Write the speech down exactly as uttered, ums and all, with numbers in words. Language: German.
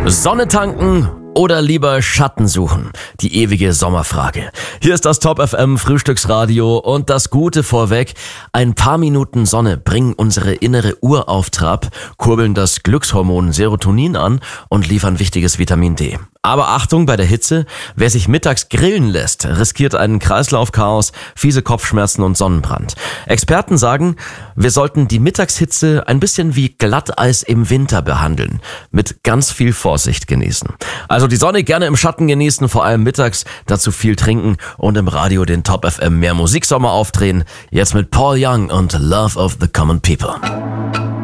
Sonne tanken oder lieber Schatten suchen? Die ewige Sommerfrage. Hier ist das Top F M Frühstücksradio und das Gute vorweg. Ein paar Minuten Sonne bringen unsere innere Uhr auf Trab, kurbeln das Glückshormon Serotonin an und liefern wichtiges Vitamin D. Aber Achtung bei der Hitze, wer sich mittags grillen lässt, riskiert einen Kreislaufchaos, fiese Kopfschmerzen und Sonnenbrand. Experten sagen, wir sollten die Mittagshitze ein bisschen wie Glatteis im Winter behandeln, mit ganz viel Vorsicht genießen. Also die Sonne gerne im Schatten genießen, vor allem mittags, dazu viel trinken und im Radio den Top F M mehr Musiksommer aufdrehen. Jetzt mit Paul Young und Love of the Common People.